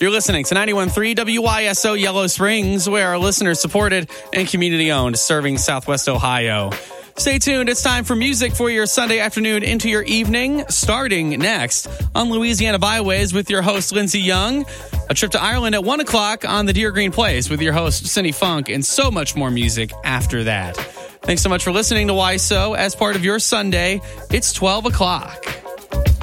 You're listening to 91.3 WYSO Yellow Springs, where our listeners supported and community owned, serving Southwest Ohio. Stay tuned. It's time for music for your Sunday afternoon into your evening, starting next on Louisiana Byways with your host, Lindsey Young. A trip to Ireland at 1 o'clock on the Deer Green Place with your host, Cindy Funk, and so much more music after that. Thanks so much for listening to YSO. As part of your Sunday, it's 12 o'clock.